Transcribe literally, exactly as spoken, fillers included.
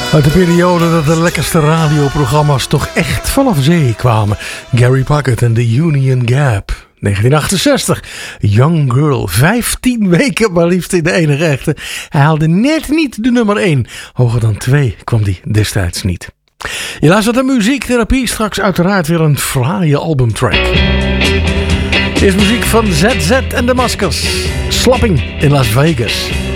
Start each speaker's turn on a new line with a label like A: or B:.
A: Uit de periode dat de lekkerste radioprogramma's toch echt vanaf zee kwamen. Gary Puckett en The Union Gap. negentien achtenzestig. Young Girl. vijftien weken maar liefst in de enige echte. Hij haalde net niet de nummer één. Hoger dan twee kwam die destijds niet. Je luistert naar Muziektherapie. Straks uiteraard weer een fraaie albumtrack. Eerst muziek van Z Z en de Maskers. Slapping in Las Vegas.